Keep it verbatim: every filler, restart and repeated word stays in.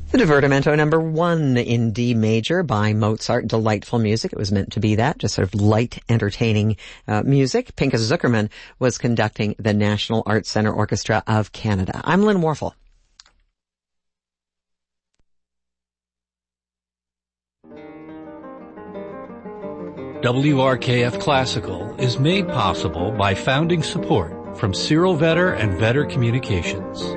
The Divertimento number one in D major by Mozart. Delightful music. It was meant to be that, just sort of light, entertaining uh, music. Pinchas Zuckerman was conducting the National Arts Centre Orchestra of Canada. I'm Lynn Warfel. W R K F Classical is made possible by founding support from Cyril Vetter and Vetter Communications.